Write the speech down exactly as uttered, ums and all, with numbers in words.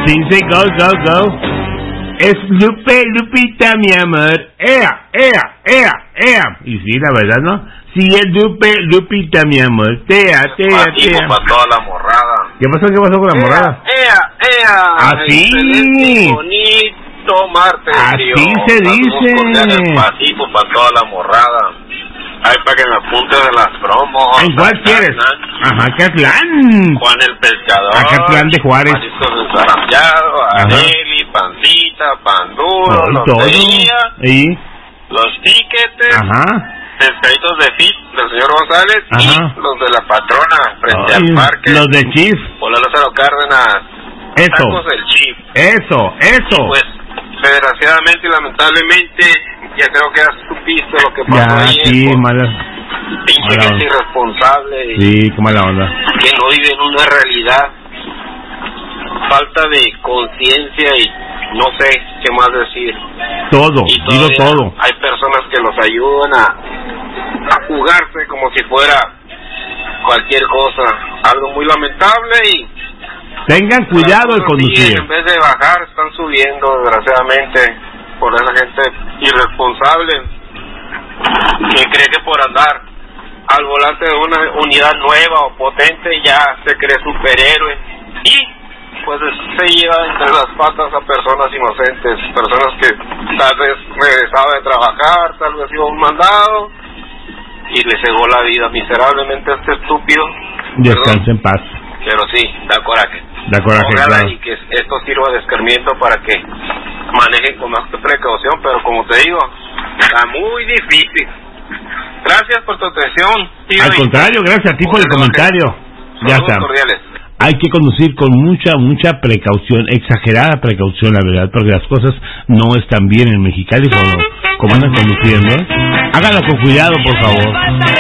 Así dice, go, go, go. Es Lupe, Lupita, mi amor. Ea, ea, ea, ea. Y sí, la verdad, ¿no? Sí, es Lupe, Lupita, mi amor. Tea, tea, tea. Para toda la morrada. ¿Qué pasó? ¿Qué pasó con la ea, morrada? Ea, ea. Así. Bonito martes. Así tío. Se dice. Pasito para toda la morrada. Ay, para que me apunte de las promos. ¿En cuál quieres? Ajá, ¿qué plan? Juan el Pescador. ¿A qué plan de Juárez? Mariscos desbarampeado, Areli, Pancita, Panduro, Lotería, ¿Y? los tiquetes, ajá, pescaditos de Fit del señor González, ajá, y los de la patrona frente Ay, al parque. Los de Chief. Hola, Lázaro Cárdenas. Eso. Tacos del Chief. Eso, eso. Y pues, desgraciadamente y lamentablemente, ya creo que has visto lo que pasó ya, ahí. Sí, por... mala. Pinche mala gente irresponsable. Sí, qué mala onda. Que no vive en una realidad. Falta de conciencia y no sé qué más decir. Todo, digo todo. Hay personas que los ayudan a, a jugarse como si fuera cualquier cosa. Algo muy lamentable y... Tengan cuidado al conducir. En vez de bajar, están subiendo, desgraciadamente, por esa gente irresponsable que cree que por andar al volante de una unidad nueva o potente ya se cree superhéroe y pues se lleva entre las patas a personas inocentes, personas que tal vez regresaba de trabajar, tal vez iba a un mandado y le cegó la vida miserablemente a este estúpido. Descanse en paz. Pero sí, da coraje. Da coraje, claro. Y que esto sirva de escarmiento para que manejen con más precaución, pero como te digo, está muy difícil. Gracias por tu atención, tío. Al contrario, gracias a ti por el comentario. Ya está. Cordiales. Hay que conducir con mucha, mucha precaución, exagerada precaución, la verdad, porque las cosas no están bien en Mexicali como, como andan conduciendo. Háganlo con cuidado, por favor.